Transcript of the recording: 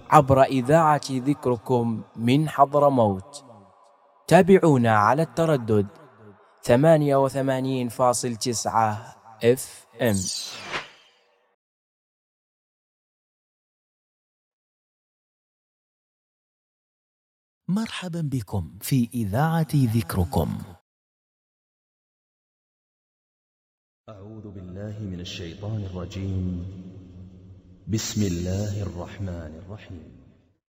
عبر إذاعة ذكركم من حضرموت. تابعونا على التردد 88.9 FM. مرحبا بكم في إذاعة ذكركم. أعوذ بالله من الشيطان الرجيم. بسم الله الرحمن الرحيم.